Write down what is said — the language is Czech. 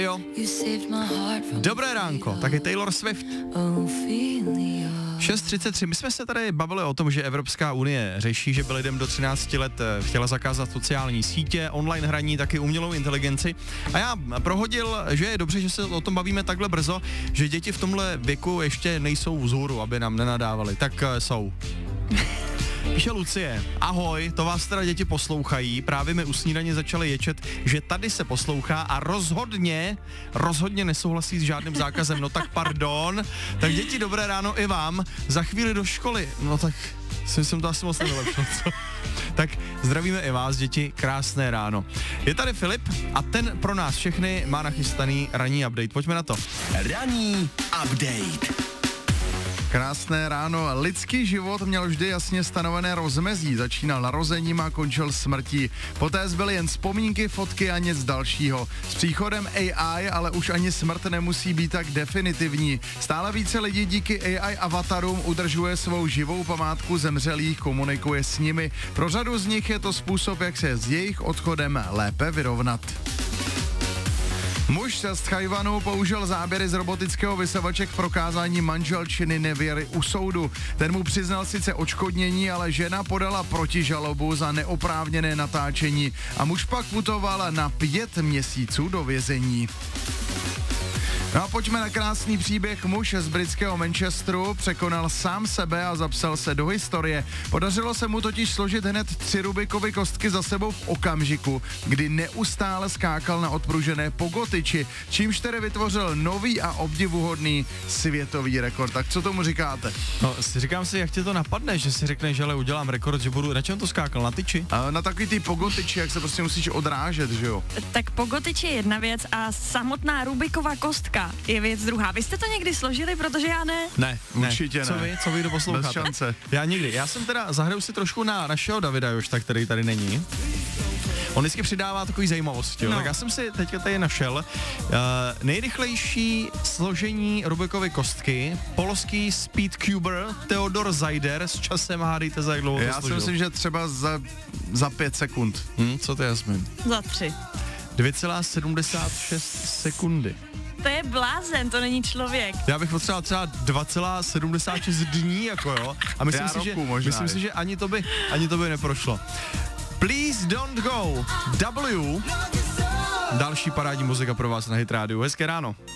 Jo. Dobré ránko, taky Taylor Swift. 6:33, my jsme se tady bavili o tom, že Evropská unie řeší, že by lidem do 13 let chtěla zakázat sociální sítě, online hraní, taky umělou inteligenci. A já prohodil, že je dobře, že se o tom bavíme takhle brzo, že děti v tomhle věku ještě nejsou vzhůru, aby nám nenadávali. Tak jsou. Píše Lucie, ahoj, to vás teda děti poslouchají, právě mi u snídaně začaly ječet, že tady se poslouchá a rozhodně nesouhlasí s žádným zákazem, no tak pardon, tak děti dobré ráno i vám, za chvíli do školy, no tak jsem to asi moc nevylepšil, co? Tak zdravíme i vás, děti, krásné ráno. Je tady Filip a ten pro nás všechny má nachystaný ranní update, pojďme na to. Ranní update. Krásné ráno. Lidský život měl vždy jasně stanovené rozmezí. Začínal narozením a končil smrtí. Poté zbyly jen vzpomínky, fotky a nic dalšího. S příchodem AI ale už ani smrt nemusí být tak definitivní. Stále více lidí díky AI avatarům udržuje svou živou památku zemřelých, komunikuje s nimi. Pro řadu z nich je to způsob, jak se s jejich odchodem lépe vyrovnat. Muž z Tchajwanu použil záběry z robotického vysavače k prokázání manželčiny nevěry u soudu. Ten mu přiznal sice odškodnění, ale žena podala protižalobu za neoprávněné natáčení a muž pak putoval na 5 měsíců do vězení. No a pojďme na krásný příběh. Muž z britského Manchesteru překonal sám sebe a zapsal se do historie. Podařilo se mu totiž složit hned 3 Rubikovy kostky za sebou v okamžiku, kdy neustále skákal na odpružené pogotyči, čímž tedy vytvořil nový a obdivuhodný světový rekord. Tak co tomu říkáte? No, říkám si, jak tě to napadne, že si řekneš, že ale udělám rekord, že budu, na čem to skákal, na tyči? Na takový ty pogotyči, jak se prostě musíš odrážet, že jo? Tak pogotyč je jedna věc a samotná Rubikova kostka je věc druhá. Vy jste to někdy složili, protože já ne? Ne, určitě ne. Co vy to posloucháte? Bez šance. Já nikdy. Já jsem teda, zahraju si trošku na našeho Davida Jošta, který tady není. On vždycky přidává takový zajímavosti, no. Tak já jsem si teďka tady našel nejrychlejší složení Rubikovy kostky, polský speedcuber Theodor Zajder, s časem hádejte za jak dlouho to složil. Já si myslím, že třeba za 5 sekund. Co ty, Jasmin? Za 3. 2,76 sekundy. To je blázen, to není člověk. Já bych potřeboval třeba 2,76 dní, jako jo. A myslím si, že ani to by neprošlo. Please don't go. W. Další parádní muzika pro vás na Hit Radio. Hezké ráno.